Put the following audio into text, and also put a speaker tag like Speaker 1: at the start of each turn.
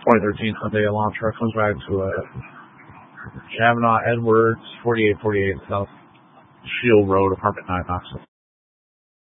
Speaker 1: 2013 Hyundai Elantra comes back to a Chavanaugh Edwards, 4848 South Shield Road, apartment 9, Knoxville.